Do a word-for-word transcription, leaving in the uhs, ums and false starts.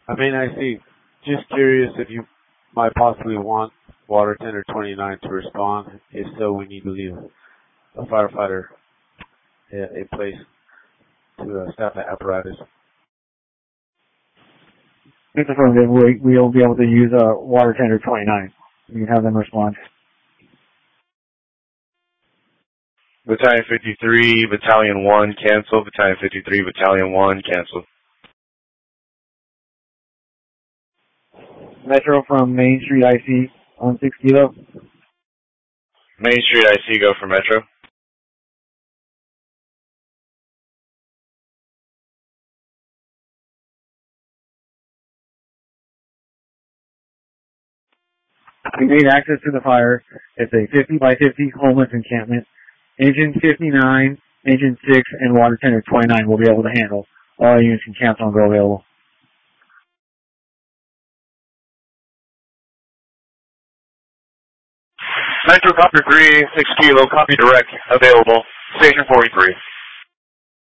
I mean, I see. Just curious if you might possibly want Water Tender twenty-nine to respond. If so, we need to leave a firefighter in place to uh, staff the apparatus. Just affirm that we, we'll be able to use uh, Water Tender twenty-nine. You can have them respond. Battalion fifty-three, Battalion one, cancel. Battalion fifty-three, Battalion one, cancel. Metro from Main Street I C on six kilo. Main Street I C, go for Metro. We gained access to the fire. It's a fifty by fifty homeless encampment. Engine fifty-nine, Engine six, and Water Tender twenty-nine will be able to handle. All units can cancel and go available. Metro Copter three, six kilo, copy direct, available. Station forty-three.